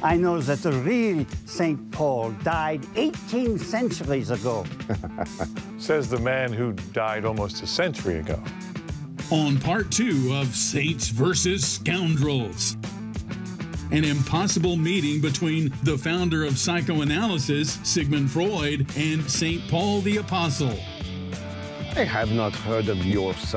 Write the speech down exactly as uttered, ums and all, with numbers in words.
I know that the real Saint Paul died eighteen centuries ago. Says the man who died almost a century ago. On part two of Saints versus Scoundrels. An impossible meeting between the founder of psychoanalysis, Sigmund Freud, and Saint Paul the Apostle. I have not heard of your